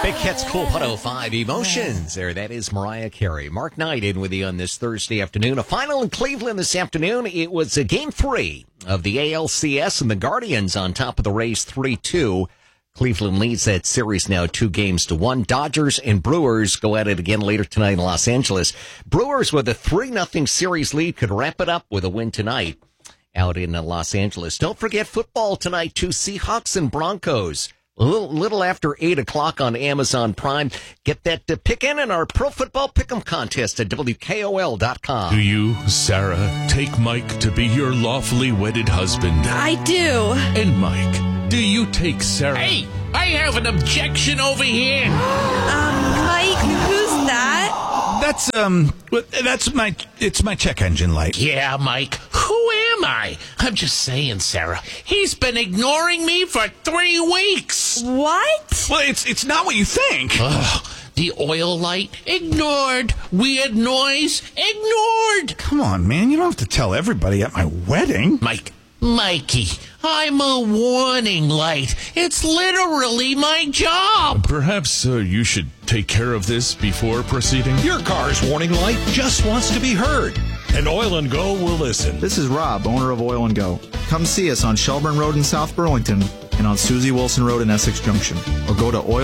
Big Hits Cool 105 Emotions. There, that is Mariah Carey. Mark Knight in with you on this Thursday afternoon. A final in Cleveland this afternoon. It was Game 3 of the ALCS, and the Guardians on top of the Rays 3-2. Cleveland leads that series now 2-1. Dodgers and Brewers go at it again later tonight in Los Angeles. Brewers with a 3-0 series lead could wrap it up with a win tonight out in Los Angeles. Don't forget football tonight, too. Seahawks and Broncos. A little after 8 o'clock on Amazon Prime. Get that pick in our Pro Football Pick'em contest at WKOL.com. Do you, Sarah, take Mike to be your lawfully wedded husband? I do. And Mike, do you take Sarah? Hey, I have an objection over here. Mike, who's that? It's my check engine light. Yeah, Mike, who am I? I'm just saying, Sarah. He's been ignoring me for 3 weeks. What? Well, it's not what you think. Ugh, the oil light, ignored. Weird noise, ignored. Come on, man. You don't have to tell everybody at my wedding. Mikey, I'm a warning light. It's literally my job. Perhaps you should take care of this before proceeding? Your car's warning light just wants to be heard. And Oil & Go will listen. This is Rob, owner of Oil & Go. Come see us on Shelburne Road in South Burlington and on Susie Wilson Road in Essex Junction. Or go to